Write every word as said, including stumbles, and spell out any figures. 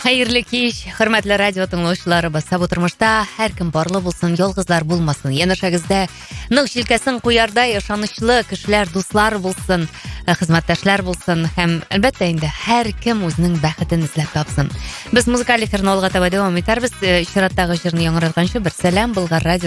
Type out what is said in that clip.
Хайырлы кеш, хөрмәтле радио тыңлаучылары, басап отырмышта һәркем барлы булсын, ялгызлар булмасын. Янәшәгездә ның шилкәсен куярдай ышанычлы кешеләр, дуслар булсын, хезмәттәшләр булсын һәм әлбәттә инде һәркем үзенең бәхетен эзләп тапсын. Без музыкаль эфирне алга таба дәвам итәрбез. Чираттагы җырны яңгыратканчы бер сәлам Болгар радио